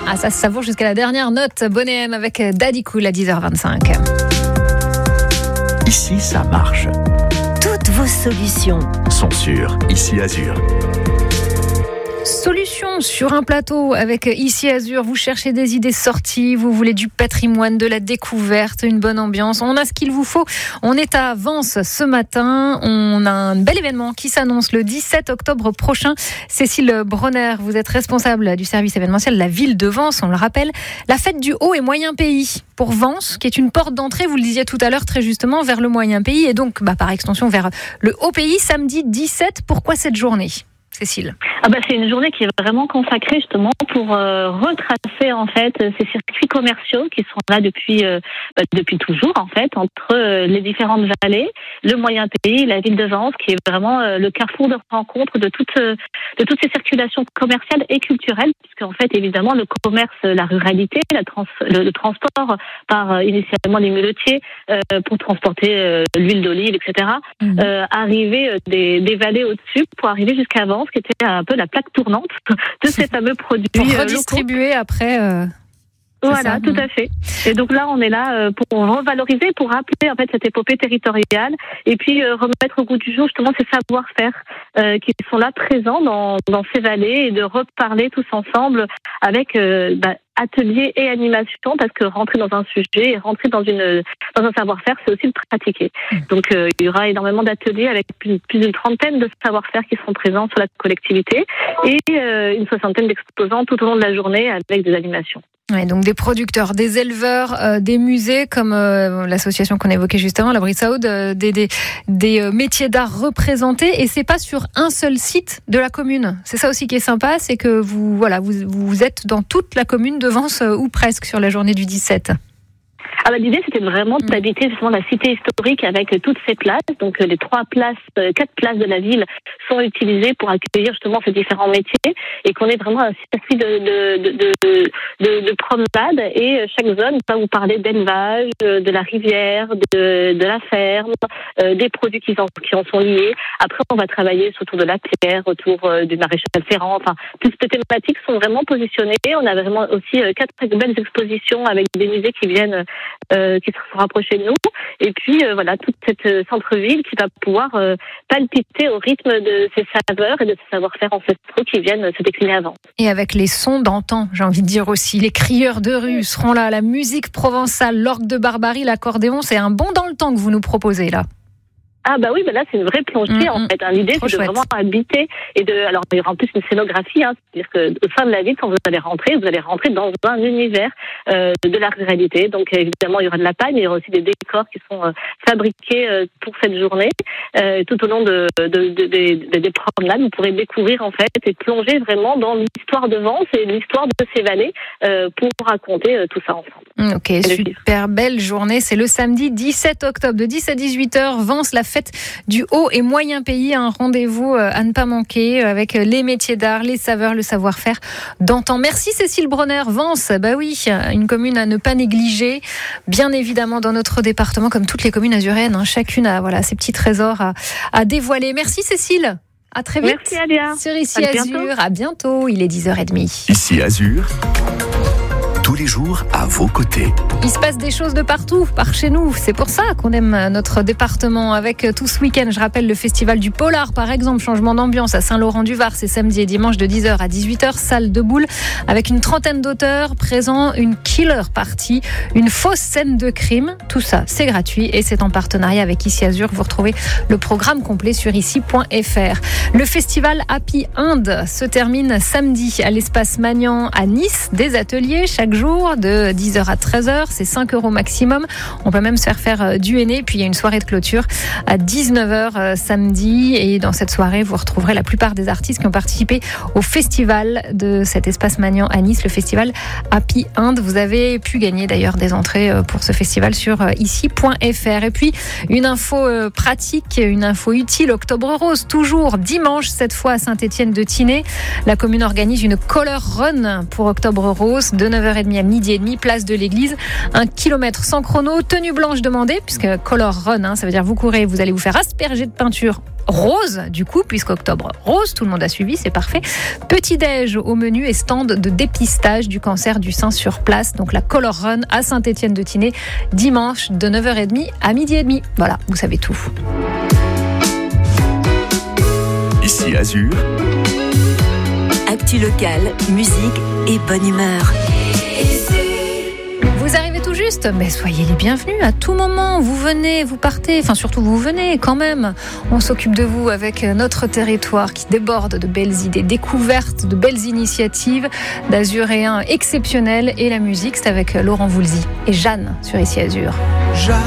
Ah, ça se savoure jusqu'à la dernière note. Bonne M avec Daddy Cool à 10h25. Ici, ça marche. Toutes vos solutions Sont sur Ici Azur. Solution sur un plateau avec Ici Azur. Vous cherchez des idées sorties, vous voulez du patrimoine, de la découverte, une bonne ambiance. On a ce qu'il vous faut. On est à Vence ce matin. On a un bel événement qui s'annonce le 17 octobre prochain. Cécile Bronner, vous êtes responsable du service événementiel de la ville de Vence, on le rappelle. La fête du haut et moyen pays pour Vence, qui est une porte d'entrée, vous le disiez tout à l'heure très justement, vers le moyen pays et donc par extension vers le haut pays. Samedi 17, pourquoi cette journée ? Cécile. C'est une journée qui est vraiment consacrée justement pour retracer en fait ces circuits commerciaux qui sont là depuis toujours en fait entre les différentes vallées, le moyen pays, la ville de Vence qui est vraiment le carrefour de rencontre de toutes ces circulations commerciales et culturelles puisque en fait évidemment le commerce, la ruralité, le transport par initialement les muletiers pour transporter l'huile d'olive etc. Arriver des vallées au-dessus pour arriver jusqu'à Vence qui était un peu la plaque tournante de ces fameux produits pour redistribuer locaux. Après voilà, tout à fait. Et donc là, on est là pour revaloriser, pour rappeler en fait cette épopée territoriale et puis remettre au goût du jour justement ces savoir-faire qui sont là présents dans ces vallées et de reparler tous ensemble avec atelier et animation parce que rentrer dans un sujet et rentrer dans un savoir-faire, c'est aussi le pratiquer. Donc il y aura énormément d'ateliers avec plus d'une trentaine de savoir-faire qui seront présents sur la collectivité et une soixantaine d'exposants tout au long de la journée avec des animations. Ouais, donc des producteurs, des éleveurs, des musées comme l'association qu'on évoquait justement, la Brissaud, des métiers d'art représentés et c'est pas sur un seul site de la commune. C'est ça aussi qui est sympa, c'est que vous êtes dans toute la commune de Vence ou presque sur la journée du 17. L'idée, c'était vraiment d'habiter justement la cité historique avec toutes ces places. Donc, les 4 places de la ville sont utilisées pour accueillir justement ces différents métiers et qu'on ait vraiment un circuit de promenade et chaque zone va vous parler d'élevage, de la rivière, de la ferme, des produits qui en sont liés. Après, on va travailler autour de la pierre, autour du maréchal Ferrand. Enfin, toutes ces thématiques sont vraiment positionnées. On a vraiment aussi 4 très belles expositions avec des musées qui viennent qui se rapprocher de nous et puis toute cette centre-ville qui va pouvoir palpiter au rythme de ces saveurs et de ces savoir-faire ancestraux qui viennent se décliner avant. Et avec les sons d'antan, j'ai envie de dire aussi, les crieurs de rue seront là, la musique provençale, l'orgue de Barbarie, l'accordéon, c'est un bond dans le temps que vous nous proposez là. Là c'est une vraie plongée en fait. L'idée c'est de vraiment habiter alors il y aura en plus une scénographie, c'est-à-dire que au sein de la ville quand vous allez rentrer dans un univers de la ruralité. Donc évidemment il y aura de la paille, mais il y aura aussi des décors qui sont fabriqués pour cette journée. Tout au long des promenades, vous pourrez découvrir en fait et plonger vraiment dans l'histoire de Vence et l'histoire de ces vallées pour raconter tout ça ensemble. Ok, super belle journée. C'est le samedi 17 octobre de 10 à 18h. Vence, la fête du haut et moyen pays, un rendez-vous à ne pas manquer avec les métiers d'art, les saveurs, le savoir-faire d'antan. Merci Cécile Bronner. Vence, une commune à ne pas négliger, bien évidemment dans notre département comme toutes les communes azuréennes, chacune a ses petits trésors à dévoiler. Merci Cécile. À très vite. Merci Alia. Sur Ici Azur. À bientôt. Il est 10h30. Ici Azur. Tous les jours à vos côtés. Il se passe des choses de partout, par chez nous. C'est pour ça qu'on aime notre département avec tout ce week-end. Je rappelle le festival du Polar, par exemple, changement d'ambiance à Saint-Laurent-du-Var. C'est samedi et dimanche de 10h à 18h, salle de boule, avec une trentaine d'auteurs présents, une killer party, une fausse scène de crime. Tout ça, c'est gratuit et c'est en partenariat avec Ici Azur. Vous retrouvez le programme complet sur ici.fr. Le festival Happy Inde se termine samedi à l'espace Magnan à Nice. Des ateliers chaque jour de 10h à 13h, c'est 5 € maximum. On peut même se faire du henné. Puis il y a une soirée de clôture à 19h samedi. Et dans cette soirée, vous retrouverez la plupart des artistes qui ont participé au festival de cet espace Magnan à Nice, le festival Happy Inde. Vous avez pu gagner d'ailleurs des entrées pour ce festival sur ici.fr. Et puis une info pratique, une info utile, Octobre Rose, toujours dimanche, cette fois à Saint-Étienne-de-Tinée. La commune organise une Color Run pour Octobre Rose de 9h30 9h30 à midi et demi, place de l'église. 1 kilomètre sans chrono, tenue blanche demandée, puisque Color Run, ça veut dire vous courez, vous allez vous faire asperger de peinture rose, du coup, puisqu'octobre rose, tout le monde a suivi, c'est parfait. Petit-déj au menu et stand de dépistage du cancer du sein sur place. Donc la Color Run à Saint-Étienne-de-Tinée, dimanche de 9h30 à midi et demi. Voilà, vous savez tout. Ici Azur. Actu locale, musique et bonne humeur. Vous arrivez tout juste, mais soyez les bienvenus à tout moment. Vous venez, vous partez, enfin surtout vous venez quand même. On s'occupe de vous avec notre territoire qui déborde de belles idées, découvertes, de belles initiatives d'azuréens exceptionnels. Et la musique, c'est avec Laurent Voulzy et Jeanne sur Ici Azur.